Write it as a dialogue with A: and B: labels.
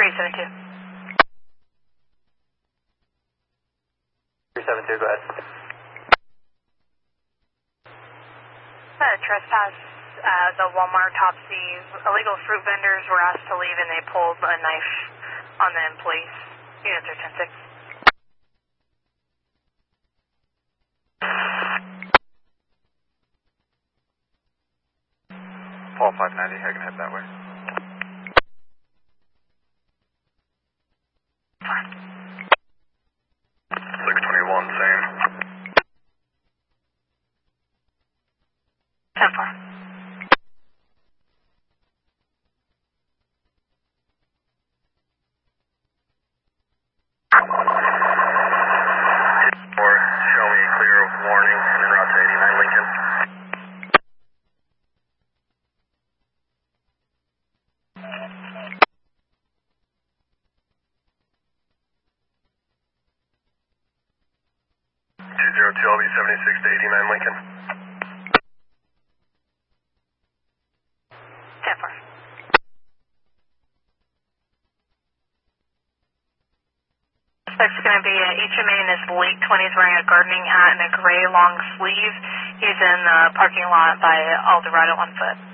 A: 372.
B: 372, go ahead.
A: Trespass at the Walmart Topsy. Illegal fruit vendors were asked to leave and they pulled a knife on the employees. Units are 10-6.
C: Paul 590, I can head that way.
A: Fine.
C: 621, same.
A: 10-4.
C: Or show me clear of warning and then route to 89 Lincoln. I'll be 76 to 89 Lincoln.
A: 10-4. Suspect's going to be HMA in his late 20s wearing a gardening hat and a gray long sleeve. He's in the parking lot by Eldorado on foot.